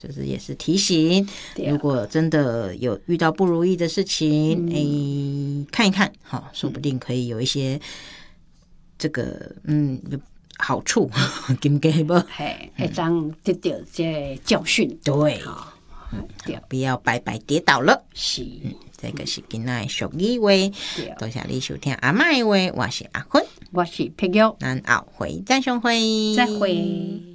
就是也是提醒，如果真的有遇到不如意的事情，看一看，说不定可以有一些这个有好处，金给不？ 会当得到这教训。 对，不要白白跌倒了。 是， 这个是今仔俗语话，多谢你收听阿嬷的话，我是阿坤， 我是佩玉， 咱后回再相会， 再会。